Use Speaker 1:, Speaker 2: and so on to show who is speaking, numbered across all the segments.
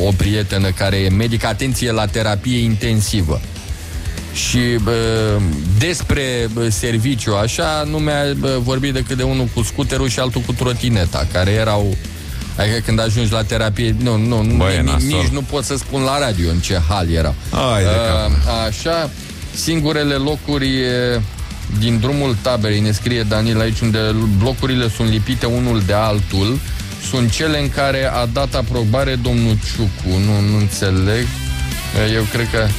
Speaker 1: o prietenă care e medic, atenție, la terapie intensivă. Și despre serviciu, așa, nu mi-a vorbit decât de unul cu scuterul și altul cu trotineta, care erau... Adică când ajungi la terapie, nici nu pot să spun la radio în ce hal erau. Așa, singurele locuri din drumul taberei, ne scrie Daniel aici, unde blocurile sunt lipite unul de altul, sunt cele în care a dat aprobare domnul Ciucu. Nu înțeleg. Eu cred că...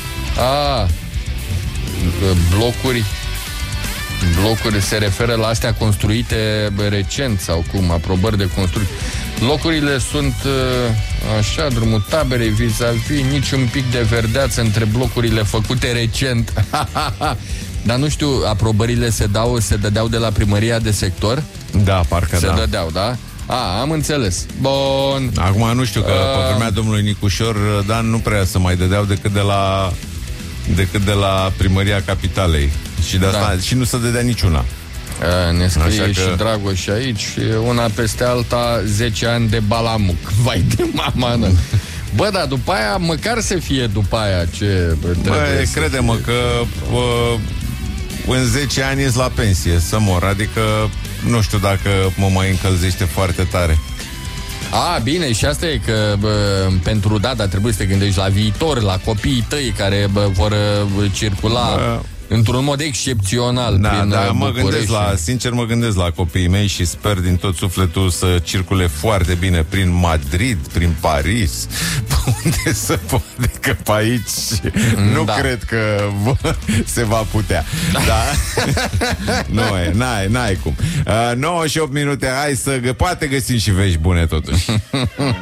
Speaker 1: Blocuri se referă la astea construite recent sau cum, aprobări de construcție. Locurile sunt așa, drumul taberei vis-a-vis, nici un pic de verdeață între blocurile făcute recent. Dar nu știu, aprobările se dădeau de la primăria de sector?
Speaker 2: Da, parcă
Speaker 1: se dădeau, da? Am înțeles. Bun.
Speaker 2: Acum nu știu, că pe vremea domnului Nicușor Dan nu prea se mai dădeau decât de la primăria capitalei. Și de asta și nu se dădea niciuna.
Speaker 1: Ne scrie și Dragoș aici, una peste alta 10 ani de balamuc. Vai de mama. Bă, dar după aia, măcar să fie după aia ce trebuie.
Speaker 2: Crede-mă că în 10 ani ești la pensie, să mor. Adică nu știu dacă mă mai încălzește foarte tare.
Speaker 1: Bine, și asta e că pentru dar trebuie să te gândești la viitor, la copiii tăi care vor circula într-un mod excepțional prin
Speaker 2: București. Mă gândesc la copiii mei și sper din tot sufletul să circule foarte bine prin Madrid, prin Paris, unde se poate, că pe aici nu cred că se va putea. N-ai cum. 9 și 8 minute, hai să poate găsim și vești bune totuși.